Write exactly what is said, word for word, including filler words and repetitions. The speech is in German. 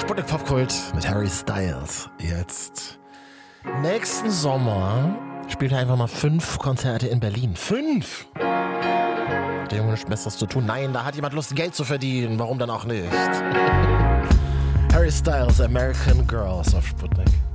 Sputnik Popkult mit Harry Styles. Jetzt. Nächsten Sommer spielt er einfach mal fünf Konzerte in Berlin. Fünf! Der Junge nicht Besseres zu tun. Nein, da hat jemand Lust, Geld zu verdienen. Warum dann auch nicht? Harry Styles, American Girls auf Sputnik.